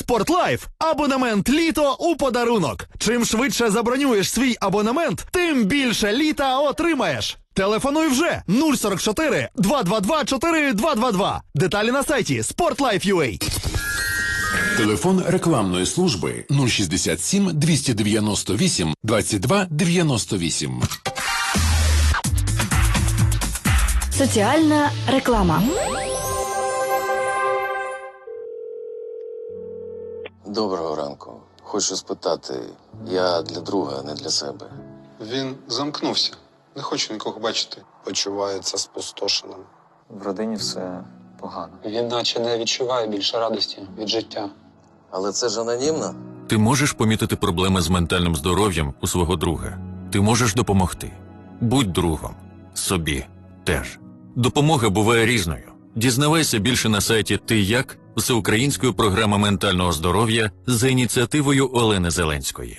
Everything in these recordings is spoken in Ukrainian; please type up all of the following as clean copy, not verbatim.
Спортлайф. Абонемент літо у подарунок. Чим швидше забронюєш свій абонемент, тим більше літа отримаєш. Телефонуй вже 044 222 4222. Деталі на сайті Sportlife.ua. Телефон рекламної служби 067 298 22 98. Соціальна реклама. Доброго ранку. Хочу спитати, я для друга, не для себе. Він замкнувся. Не хочу нікого бачити. Почувається спустошеним. В родині все погано. Він наче не відчуває більше радості від життя. Але це ж анонімно. Ти можеш помітити проблеми з ментальним здоров'ям у свого друга. Ти можеш допомогти. Будь другом. Собі теж. Допомога буває різною. Дізнавайся більше на сайті «Ти як?» Всеукраїнської програми ментального здоров'я за ініціативою Олени Зеленської.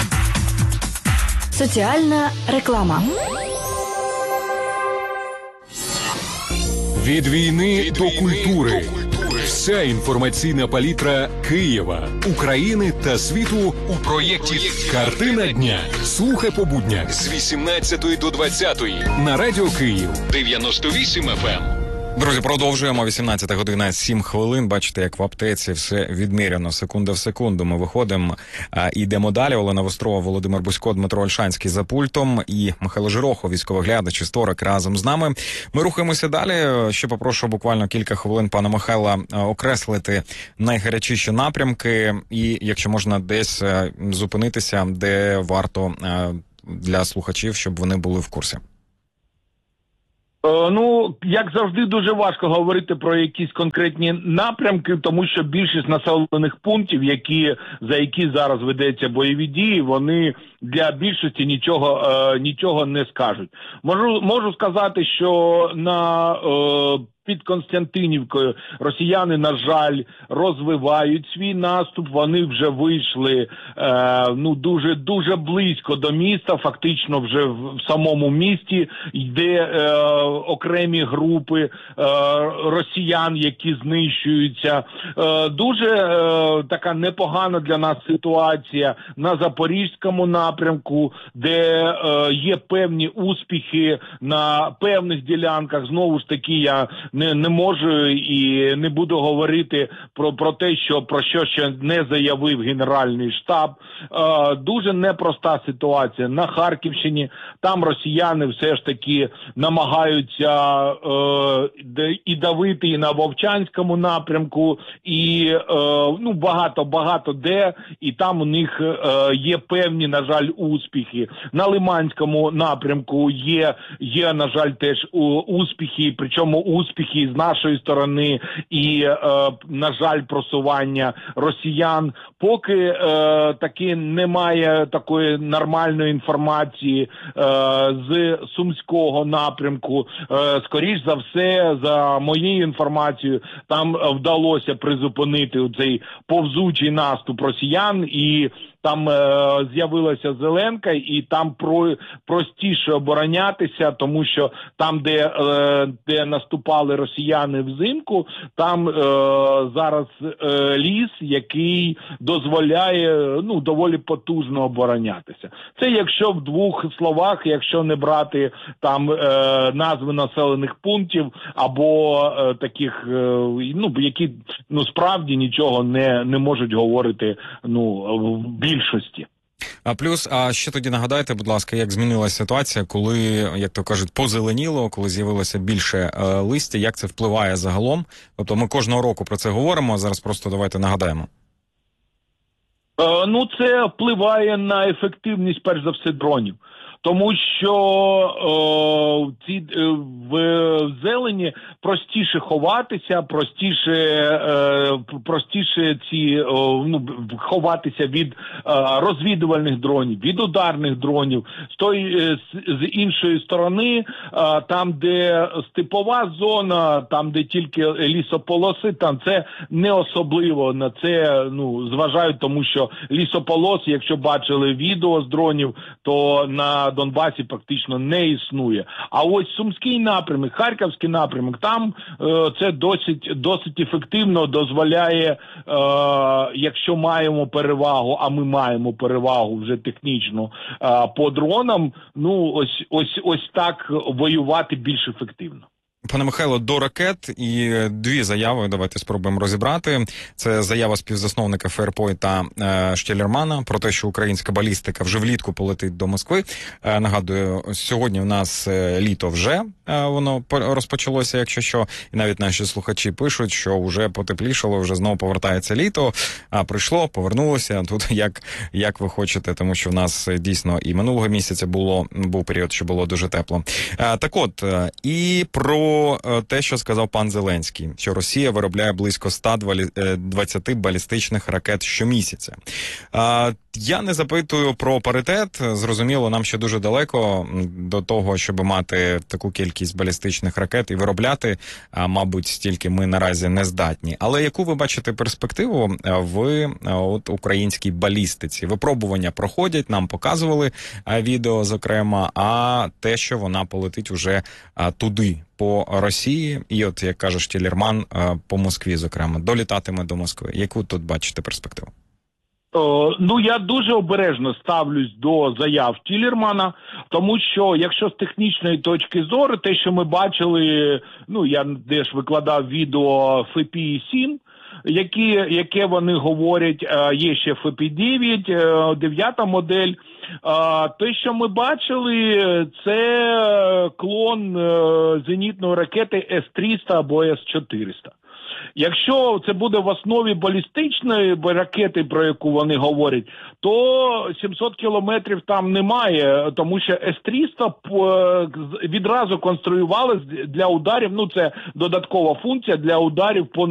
Соціальна реклама. Від війни до культури. Вся інформаційна палітра Києва, України та світу у проєкті «Картина дня». Слухай по буднях з 18 до 20 на Радіо Київ 98 FM. Друзі, продовжуємо. 18 година 7 хвилин. Бачите, як в аптеці все відміряно, секунда в секунду. Ми виходимо і йдемо далі. Олена Вострова, Володимир Бусько, Дмитро Ольшанський за пультом і Михайло Жирохов, військовий глядач, історик, разом з нами. Ми рухаємося далі. Ще попрошу буквально кілька хвилин пана Михайла окреслити найгарячіші напрямки і, якщо можна, десь зупинитися, де варто для слухачів, щоб вони були в курсі. Ну, як завжди, дуже важко говорити про якісь конкретні напрямки, тому що більшість населених пунктів, за які зараз ведеться бойові дії, вони для більшості нічого не скажуть. Можу сказати, що під Константинівкою росіяни, на жаль, розвивають свій наступ. Вони вже вийшли дуже близько до міста, фактично вже в самому місті йде окремі групи росіян, які знищуються. Дуже така непогана для нас ситуація на Запорізькому напрямку, де є певні успіхи на певних ділянках. Знову ж таки, я не можу і не буду говорити про те, про що ще не заявив Генеральний штаб. Дуже непроста ситуація на Харківщині. Там росіяни все ж таки намагаються і давити і на Вовчанському напрямку, і багато де, і там у них є певні, на жаль, успіхи. На Лиманському напрямку є, на жаль, теж успіхи, причому успіхи з нашої сторони і, на жаль, просування росіян. Поки таки немає такої нормальної інформації з Сумського напрямку. Скоріш за все, за моєю інформацією, там вдалося призупинити цей повзучий наступ росіян, і там з'явилася Зеленка, і там простіше оборонятися, тому що там, де наступали росіяни взимку, там зараз ліс, який дозволяє доволі потужно оборонятися. Це якщо в двох словах, якщо не брати там назви населених пунктів або таких, які справді нічого не можуть говорити в більшості. А ще тоді нагадайте, будь ласка, як змінилася ситуація, коли, як то кажуть, позеленіло, коли з'явилося більше листя, як це впливає загалом? Тобто ми кожного року про це говоримо, а зараз просто давайте нагадаємо. Це впливає на ефективність, перш за все, дронів. Тому що в зелені простіше ховатися, простіше ховатися від розвідувальних дронів, від ударних дронів. З іншої сторони, там, де степова зона, там, де тільки лісополоси, там це не особливо на це зважають, тому що лісополоси, якщо бачили відео з дронів, то на Донбасі практично не існує. А ось Сумський напрямок, Харківський напрямок, там це досить ефективно дозволяє, якщо маємо перевагу, а ми маємо перевагу вже технічну по дронам, ну ось так воювати більш ефективно. Пане Михайло, до ракет і дві заяви, давайте спробуємо розібрати. Це заява співзасновника Фейерпойнта Штіллермана про те, що українська балістика вже влітку полетить до Москви. Нагадую, сьогодні в нас літо вже воно розпочалося, якщо що. І навіть наші слухачі пишуть, що вже потеплішало, вже знову повертається літо. А прийшло, повернулося. Тут як ви хочете, тому що в нас дійсно і минулого місяця був період, що було дуже тепло. Так от, і про те, що сказав пан Зеленський, що Росія виробляє близько 120 балістичних ракет щомісяця. Я не запитую про паритет. Зрозуміло, нам ще дуже далеко до того, щоб мати таку кількість балістичних ракет і виробляти, мабуть, стільки ми наразі не здатні. Але яку ви бачите перспективу в українській балістиці? Випробування проходять, нам показували відео, зокрема, а те, що вона полетить уже туди, по Росії, і от, як каже Штіллерман, по Москві, зокрема, долітатиме до Москви. Яку тут бачите перспективу? Ну, я дуже обережно ставлюсь до заяв Штіллермана, тому що, якщо з технічної точки зору, те, що ми бачили, ну, я теж викладав відео ФПІ-7, яке вони говорять, є ще ФПІ-9, 9-та модель. Те, що ми бачили, це клон зенітної ракети С-300 або С-400. Якщо це буде в основі балістичної ракети, про яку вони говорять, то 700 кілометрів там немає, тому що С-300 відразу конструювали для ударів, ну це додаткова функція для ударів по